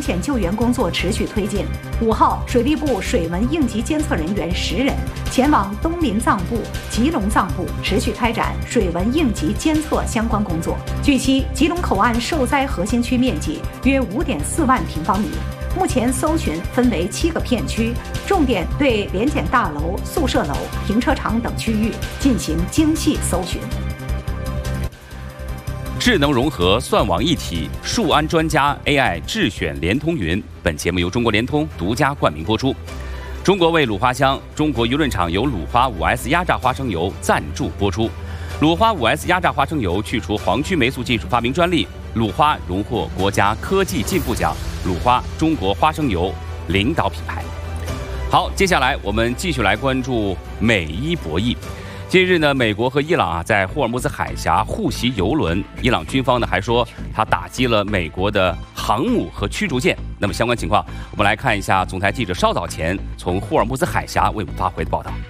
险救援工作持续推进。5号，水利部水文应急监测人员10人前往东临藏部、吉隆藏部，持续开展水文应急监测相关工作。据悉，吉隆口岸受灾核心区面积约5.4万平方米。目前搜寻分为7个片区，重点对联检大楼、宿舍楼、停车场等区域进行精细搜寻。 智能融合，算网一体，数安专家 AI 智选联通云。本节目由中国联通独家冠名播出。中国味卤花香，中国邮轮厂由鲁花 5S 压榨花生油赞助播出。鲁花 5S 压榨花生油去除黄曲霉素技术发明专利，鲁花荣获国家科技进步奖，鲁花中国花生油领导品牌。好，接下来我们继续来关注美伊博弈。近日呢，美国和伊朗在霍尔木兹海峡互袭油轮，伊朗军方呢还说他打击了美国的航母和驱逐舰。那么相关情况，我们来看一下总台记者稍早前从霍尔木兹海峡为我们发回的报道。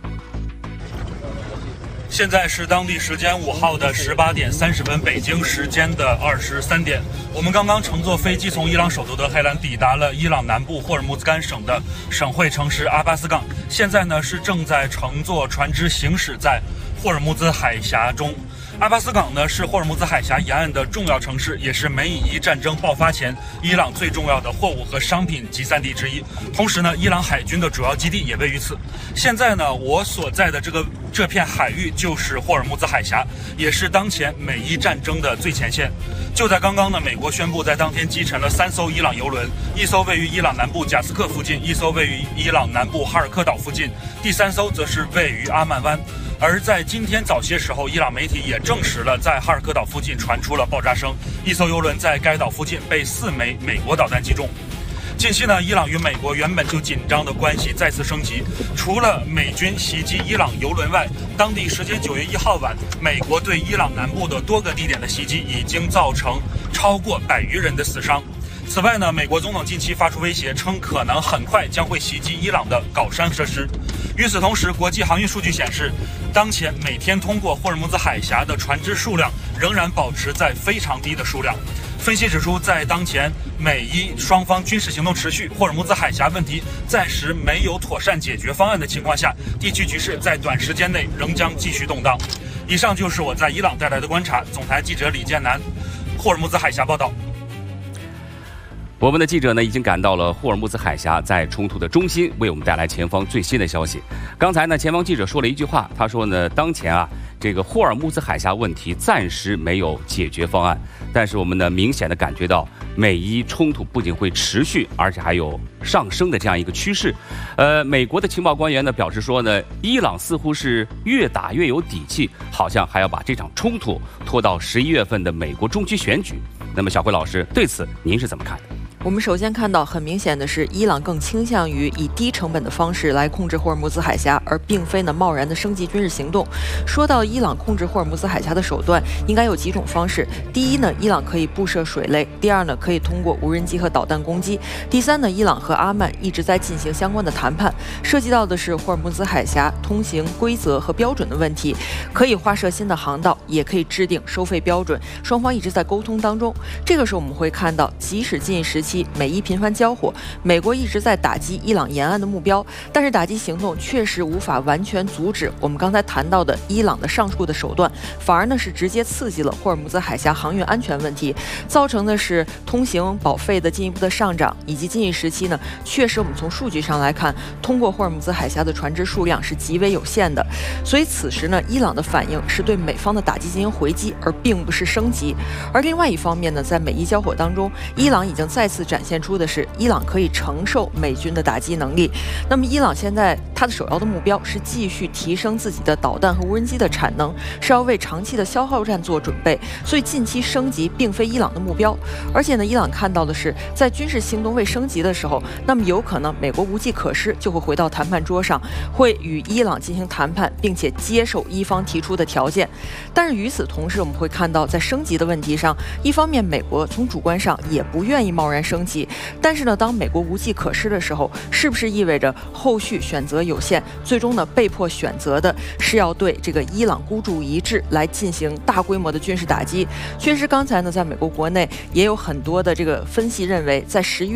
现在是当地时间5号的18点30分，北京时间的23点。我们刚刚乘坐飞机从伊朗首都德黑兰抵达了伊朗南部霍尔木兹干省的省会城市阿巴斯港。现在呢是正在乘坐船只行驶在霍尔木兹海峡中。阿巴斯港呢是霍尔木兹海峡沿岸的重要城市，也是美以伊战争爆发前伊朗最重要的货物和商品集散地之一。同时呢，伊朗海军的主要基地也位于此。现在呢，我所在的这片海域就是霍尔木兹海峡，也是当前美伊战争的最前线。就在刚刚呢，美国宣布在当天击沉了3艘伊朗油轮，一艘位于伊朗南部贾斯克附近，一艘位于伊朗南部哈尔科岛附近，第3艘则是位于阿曼湾。而在今天早些时候，伊朗媒体也证实了在哈尔科岛附近传出了爆炸声，一艘油轮在该岛附近被4枚美国导弹击中。近期呢，伊朗与美国原本就紧张的关系再次升级。除了美军袭击伊朗油轮外，当地时间9月1号晚，美国对伊朗南部的多个地点的袭击已经造成超过100余人的死伤。此外呢，美国总统近期发出威胁，称可能很快将会袭击伊朗的镐山设施。与此同时，国际航运数据显示，当前每天通过霍尔木兹海峡的船只数量仍然保持在非常低的数量。分析指出，在当前美伊双方军事行动持续，霍尔木兹海峡问题暂时没有妥善解决方案的情况下，地区局势在短时间内仍将继续动荡。以上就是我在伊朗带来的观察。总台记者李建南，霍尔木兹海峡报道。 我们的记者呢已经赶到了霍尔木兹海峡，在冲突的中心为我们带来前方最新的消息。刚才呢，前方记者说了一句话，他说呢，当前这个霍尔木兹海峡问题暂时没有解决方案，但是我们呢明显的感觉到美伊冲突不仅会持续，而且还有上升的这样一个趋势。美国的情报官员呢表示说呢，伊朗似乎是越打越有底气，好像还要把这场冲突拖到11月份的美国中期选举。那么小辉老师对此您是怎么看的？ 我们首先看到，很明显的是，伊朗更倾向于以低成本的方式来控制霍尔木兹海峡，而并非贸然的升级军事行动。说到伊朗控制霍尔木兹海峡的手段，应该有几种方式。第一呢，伊朗可以布设水雷；第二呢，可以通过无人机和导弹攻击；第三呢，伊朗和阿曼一直在进行相关的谈判，涉及到的是霍尔木兹海峡通行规则和标准的问题，可以划设新的航道，也可以制定收费标准，双方一直在沟通当中。这个时候我们会看到，即使近时期美伊频繁交火，美国一直在打击伊朗沿岸的目标，但是打击行动确实无法完全阻止我们刚才谈到的伊朗的上述的手段，反而呢是直接刺激了霍尔木兹海峡航运安全问题，造成的是通行保费的进一步的上涨，以及近一时期呢，确实我们从数据上来看，通过霍尔木兹海峡的船只数量是极为有限的，所以此时呢，伊朗的反应是对美方的打击进行回击，而并不是升级。而另外一方面呢，在美伊交火当中，伊朗已经再次展现出的是伊朗可以承受美军的打击能力。那么伊朗现在它的首要的目标是继续提升自己的导弹和无人机的产能，是要为长期的消耗战做准备，所以近期升级并非伊朗的目标。而且呢，伊朗看到的是在军事行动未升级的时候，那么有可能美国无计可施，就会回到谈判桌上，会与伊朗进行谈判，并且接受伊方提出的条件。但是与此同时，我们会看到在升级的问题上，一方面美国从主观上也不愿意贸然升级，但是呢，当美国无计可施的时候，是不是意味着后续选择有限，最终呢被迫选择的是要对这个伊朗孤注一掷来进行大规模的军事打击？确实刚才呢，在美国国内也有很多的这个分析认为，在11月